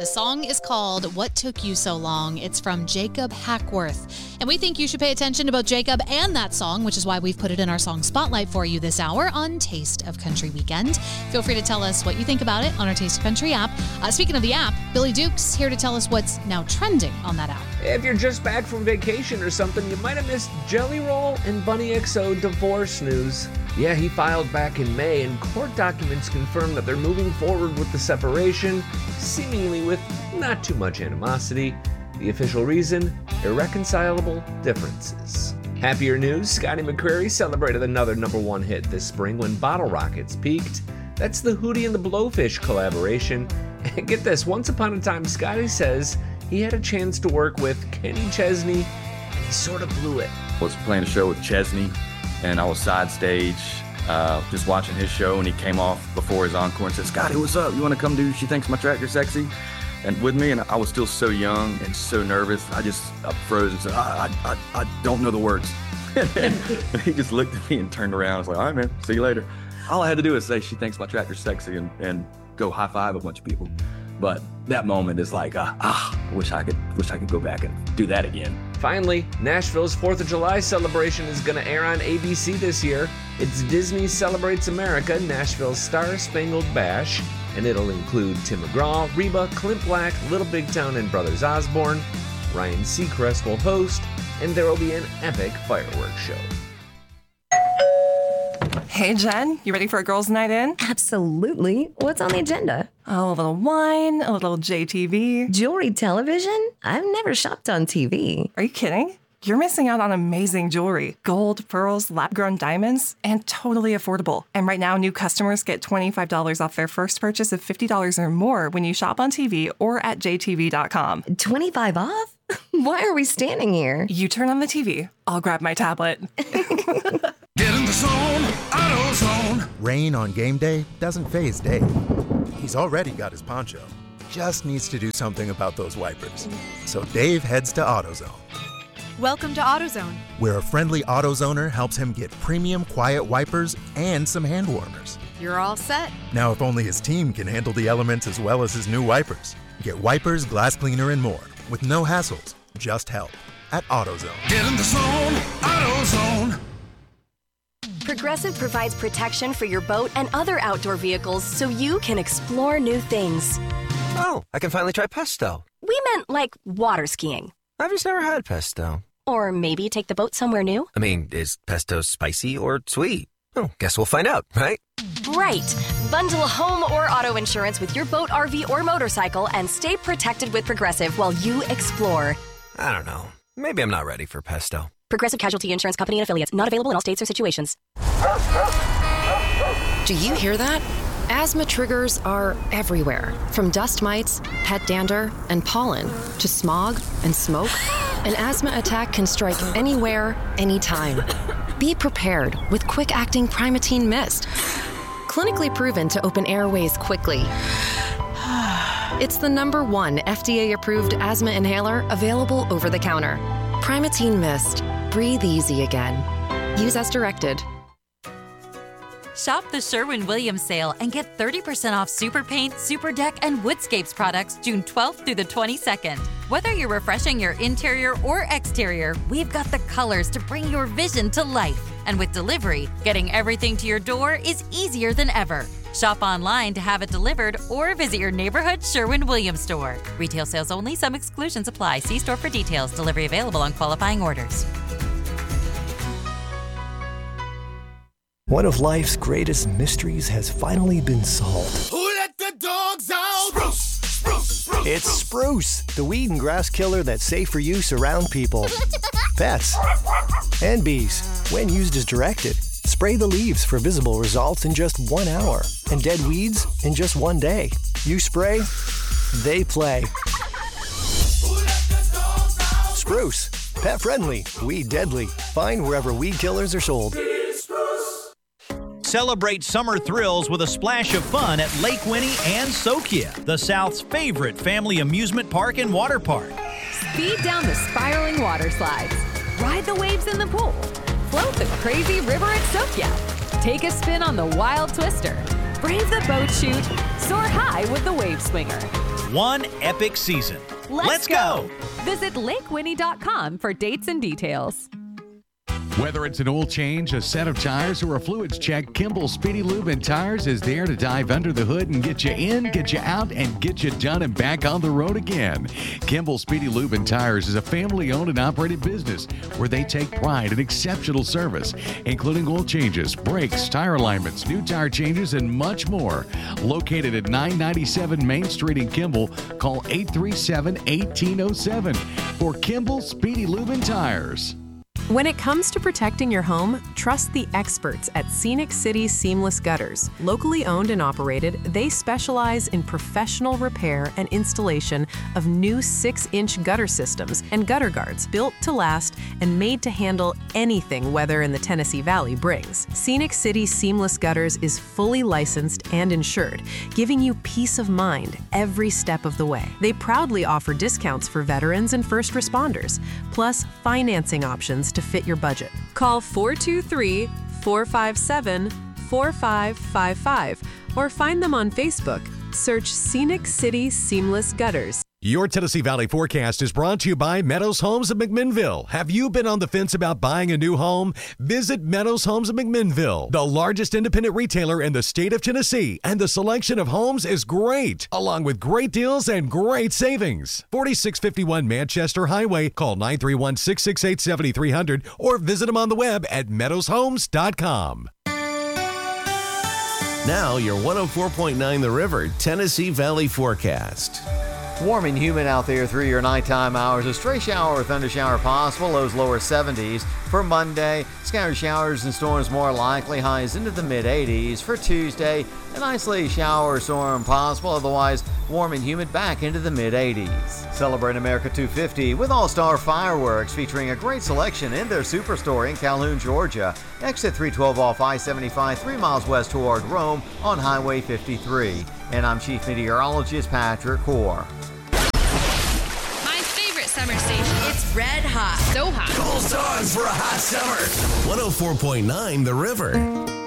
The song is called What Took You So Long. It's from Jacob Hackworth. And we think you should pay attention to both Jacob and that song, which is why we've put it in our song spotlight for you this hour on Taste of Country Weekend. Feel free to tell us what you think about it on our Taste of Country app. Speaking of the app, Billy Dukes here to tell us what's now trending on that app. If you're just back from vacation or something, you might have missed Jelly Roll and Bunny XO divorce news. Yeah, he filed back in May, and court documents confirm that they're moving forward with the separation, seemingly with not too much animosity. The official reason? Irreconcilable differences. Happier news, Scotty McCreery celebrated another #1 hit this spring when Bottle Rockets peaked. That's the Hootie and the Blowfish collaboration. And get this, once upon a time, Scotty says he had a chance to work with Kenny Chesney, and he sort of blew it. I was playing a show with Chesney, and I was side stage, just watching his show, and he came off before his encore and said, "Scotty, what's up? You want to come do She Thinks My Tractor's Sexy?" And with me, and I was still so young and so nervous, I froze and said, I don't know the words. And he just looked at me and turned around. I was like, "All right, man, see you later." All I had to do is say, "She Thinks My Tractor's Sexy," and go high five a bunch of people. But that moment is like, I wish I could go back and do that again. Finally, Nashville's 4th of July celebration is going to air on ABC this year. It's Disney Celebrates America, Nashville's Star Spangled Bash, and it'll include Tim McGraw, Reba, Clint Black, Little Big Town and Brothers Osborne. Ryan Seacrest will host, and there will be an epic fireworks show. Hey, Jen, you ready for a girls' night in? Absolutely. What's on the agenda? Oh, a little wine, a little JTV. Jewelry television? I've never shopped on TV. Are you kidding? You're missing out on amazing jewelry. Gold, pearls, lab-grown diamonds, and totally affordable. And right now, new customers get $25 off their first purchase of $50 or more when you shop on TV or at jtv.com. 25 off? Why are we standing here? You turn on the TV. I'll grab my tablet. Get in the zone, AutoZone. Rain on game day doesn't faze Dave. He's already got his poncho. Just needs to do something about those wipers. So Dave heads to AutoZone. Welcome to AutoZone, where a friendly AutoZoner helps him get premium quiet wipers and some hand warmers. You're all set. Now, if only his team can handle the elements as well as his new wipers. Get wipers, glass cleaner, and more with no hassles, just help at AutoZone. Get in the zone, AutoZone. Progressive provides protection for your boat and other outdoor vehicles so you can explore new things. Oh, I can finally try pesto. We meant like water skiing. I've just never had pesto. Or maybe take the boat somewhere new. I mean, is pesto spicy or sweet? Oh, guess we'll find out, right? Right. Bundle home or auto insurance with your boat, RV, or motorcycle and stay protected with Progressive while you explore. I don't know. Maybe I'm not ready for pesto. Progressive Casualty Insurance Company and Affiliates. Not available in all states or situations. Do you hear that? Asthma triggers are everywhere. From dust mites, pet dander, and pollen, to smog and smoke. An asthma attack can strike anywhere, anytime. Be prepared with quick-acting Primatene Mist. Clinically proven to open airways quickly. It's the #1 FDA-approved asthma inhaler available over the counter. Primatene Mist. Breathe easy again. Use as directed. Shop the Sherwin-Williams sale and get 30% off Super Paint, Super Deck, and Woodscapes products June 12th through the 22nd. Whether you're refreshing your interior or exterior, we've got the colors to bring your vision to life. And with delivery, getting everything to your door is easier than ever. Shop online to have it delivered or visit your neighborhood Sherwin-Williams store. Retail sales only. Some exclusions apply. See store for details. Delivery available on qualifying orders. One of life's greatest mysteries has finally been solved. Who let the dogs out? Spruce, spruce, spruce. It's Spruce, the weed and grass killer that's safe for use around people, pets, and bees. When used as directed, spray the leaves for visible results in just 1 hour and dead weeds in just 1 day. You spray, they play. Spruce, pet friendly, weed deadly. Find wherever weed killers are sold. Celebrate summer thrills with a splash of fun at Lake Winnie and Sokia, the South's favorite family amusement park and water park. Speed down the spiraling water slides. Ride the waves in the pool. Float the crazy river at Sokia. Take a spin on the wild twister. Brave the boat chute. Soar high with the Wave Swinger. One epic season. Let's go! Visit lakewinnie.com for dates and details. Whether it's an oil change, a set of tires, or a fluids check, Kimball Speedy Lube and Tires is there to dive under the hood and get you in, get you out, and get you done and back on the road again. Kimball Speedy Lube and Tires is a family-owned and operated business where they take pride in exceptional service, including oil changes, brakes, tire alignments, new tire changes, and much more. Located at 997 Main Street in Kimball, call 837-1807 for Kimball Speedy Lube and Tires. When it comes to protecting your home, trust the experts at Scenic City Seamless Gutters. Locally owned and operated, they specialize in professional repair and installation of new 6-inch gutter systems and gutter guards built to last and made to handle anything weather in the Tennessee Valley brings. Scenic City Seamless Gutters is fully licensed and insured, giving you peace of mind every step of the way. They proudly offer discounts for veterans and first responders, plus financing options to fit your budget. Call 423-457-4555 or find them on Facebook. Search Scenic City Seamless Gutters. Your Tennessee Valley forecast is brought to you by Meadows Homes of McMinnville. Have you been on the fence about buying a new home? Visit Meadows Homes of McMinnville, the largest independent retailer in the state of Tennessee, and the selection of homes is great, along with great deals and great savings. 4651 Manchester Highway. Call 931-668-7300 or visit them on the web at meadowshomes.com. Now your 104.9 The River Tennessee Valley forecast. Warm and humid out there through your nighttime hours. A stray shower or thunder shower possible. Lows lower 70s. For Monday, scattered showers and storms more likely. Highs into the mid-80s. For Tuesday, an isolated shower or storm possible. Otherwise, warm and humid back into the mid-80s. Celebrate America 250 with All-Star Fireworks, featuring a great selection in their superstore in Calhoun, Georgia. Exit 312 off I-75, 3 miles west toward Rome on Highway 53. And I'm Chief Meteorologist Patrick Core. My favorite summer station. It's red hot. So hot. All songs for a hot summer. 104.9 The River.